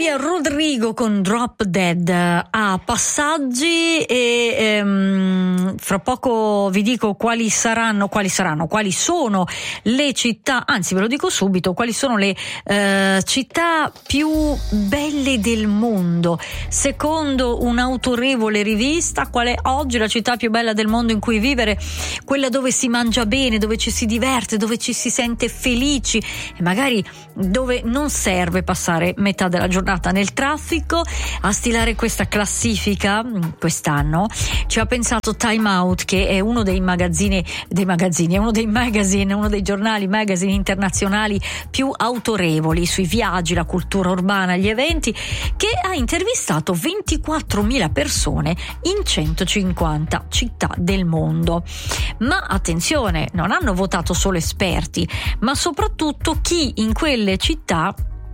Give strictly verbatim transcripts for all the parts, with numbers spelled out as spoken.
Olivia Rodrigo con Drop Dead a passaggi e ehm, fra poco vi dico quali saranno, quali saranno, quali sono le città, anzi ve lo dico subito, quali sono le eh, città più belle del mondo. Secondo un'autorevole rivista, qual è oggi la città più bella del mondo in cui vivere? Quella dove si mangia bene, dove ci si diverte, dove ci si sente felici e magari dove non serve passare metà della giornata nel traffico. A stilare questa classifica quest'anno ci ha pensato Time Out, che è uno dei magazzini dei magazzini, è uno dei magazine, uno dei giornali magazine internazionali più autorevoli sui viaggi, la cultura urbana, gli eventi, che ha intervistato ventiquattromila persone in centocinquanta città del mondo. Ma attenzione, non hanno votato solo esperti, ma soprattutto chi in quelle città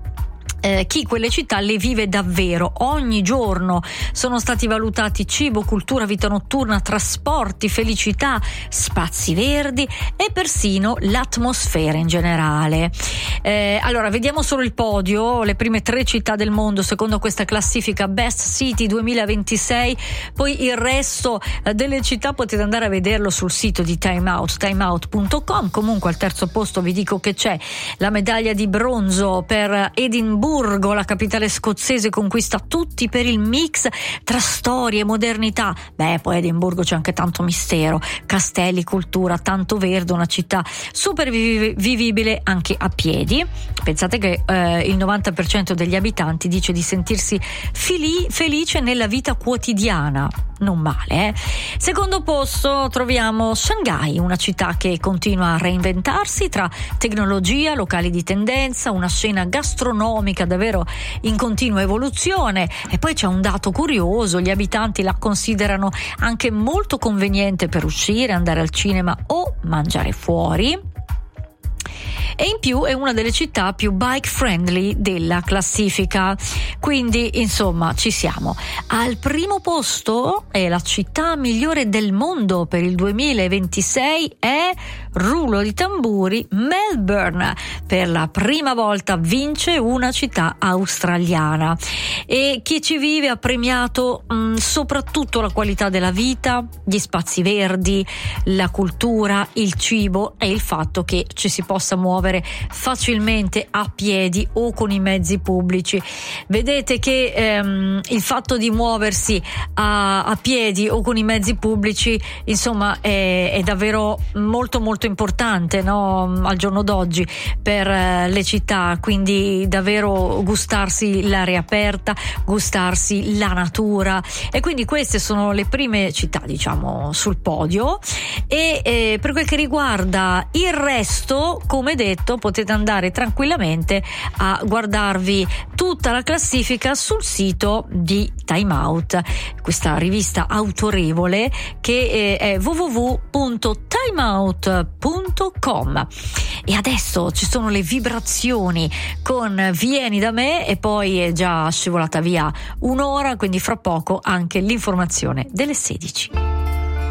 Eh, chi quelle città le vive davvero. Ogni giorno sono stati valutati cibo, cultura, vita notturna, trasporti, felicità, spazi verdi e persino l'atmosfera in generale. Eh, allora, vediamo solo il podio, le prime tre città del mondo secondo questa classifica Best City duemilaventisei, poi il resto eh, delle città potete andare a vederlo sul sito di Time Out, timeout punto com. Comunque al terzo posto vi dico che c'è la medaglia di bronzo per Edinburgh, la capitale scozzese, conquista tutti per il mix tra storia e modernità. Beh, poi a Edimburgo c'è anche tanto mistero, castelli, cultura, tanto verde, una città super vivi- vivibile anche a piedi. Pensate che eh, il novanta per cento degli abitanti dice di sentirsi fili- felice nella vita quotidiana. Non male, eh? Secondo posto troviamo Shanghai, una città che continua a reinventarsi tra tecnologia, locali di tendenza, una scena gastronomica davvero in continua evoluzione. E poi c'è un dato curioso: gli abitanti la considerano anche molto conveniente per uscire, andare al cinema o mangiare fuori. E in più è una delle città più bike friendly della classifica, quindi insomma ci siamo. Al primo posto è la città migliore del mondo per il duemilaventisei, è, rullo di tamburi, Melbourne. Per la prima volta vince una città australiana e chi ci vive ha premiato mh, soprattutto la qualità della vita, gli spazi verdi, la cultura, il cibo e il fatto che ci si possa muovere facilmente a piedi o con i mezzi pubblici. Vedete che ehm, il fatto di muoversi a, a piedi o con i mezzi pubblici insomma è, è davvero molto molto importante, no? Al giorno d'oggi per eh, le città, quindi davvero gustarsi l'aria aperta, gustarsi la natura. E quindi queste sono le prime città diciamo sul podio e eh, per quel che riguarda il resto, come detto, potete andare tranquillamente a guardarvi tutta la classifica sul sito di Time Out, questa rivista autorevole che è w w w punto timeout punto com. E adesso ci sono le vibrazioni con Vieni da me e poi è già scivolata via un'ora, quindi fra poco anche l'informazione delle sedici.